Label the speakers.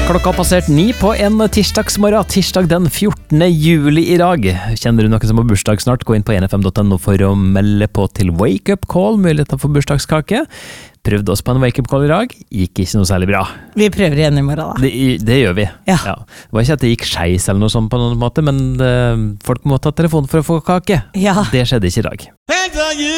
Speaker 1: Klokka har passert 9 på en tirsdagsmorgen, tirsdag den 14. juli i dag. Kjenner du noen som har bursdag snart, gå inn på nfm.no for å melde på til Wake Up Call, mulighet for bursdagskake. Prøvde oss på en Wake Up Call i dag, gikk ikke noe særlig bra.
Speaker 2: Vi prøver igjen i morgen da.
Speaker 1: Det gjør vi.
Speaker 2: Ja.
Speaker 1: Det var ikke at det gikk skeis eller noe sånt på noen måte, men folk må ta telefonen for å få kake.
Speaker 2: Ja.
Speaker 1: Det skjedde ikke i dag.